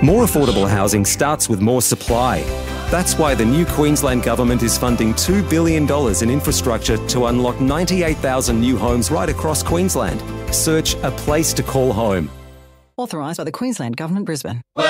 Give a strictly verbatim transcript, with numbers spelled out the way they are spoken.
More affordable housing starts with more supply. That's why the new Queensland Government is funding two billion dollars in infrastructure to unlock ninety-eight thousand new homes right across Queensland. Search A Place to Call Home. Authorised by the Queensland Government, Brisbane.